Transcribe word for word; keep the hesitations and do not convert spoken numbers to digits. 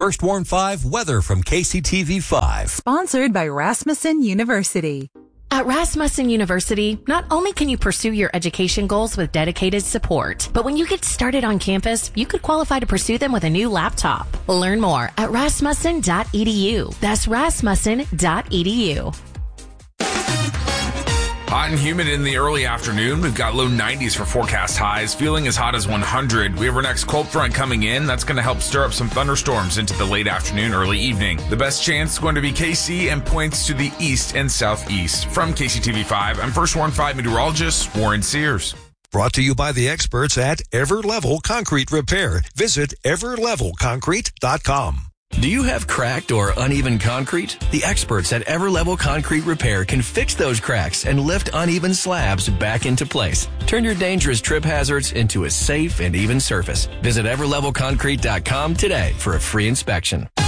First Warn five weather from K C T V five. Sponsored by Rasmussen University. At Rasmussen University, not only can you pursue your education goals with dedicated support, but when you get started on campus, you could qualify to pursue them with a new laptop. Learn more at rasmussen dot e d u. That's rasmussen dot e d u. Hot and humid in the early afternoon. We've got low nineties for forecast highs, feeling as hot as one hundred. We have our next cold front coming in. That's going to help stir up some thunderstorms into the late afternoon, early evening. The best chance is going to be K C and points to the east and southeast. From K C T V five, I'm First Warn five meteorologist Warren Sears. Brought to you by the experts at Everlevel Concrete Repair. Visit ever level concrete dot com. Do you have cracked or uneven concrete? The experts at Everlevel Concrete Repair can fix those cracks and lift uneven slabs back into place. Turn your dangerous trip hazards into a safe and even surface. Visit ever level concrete dot com today for a free inspection.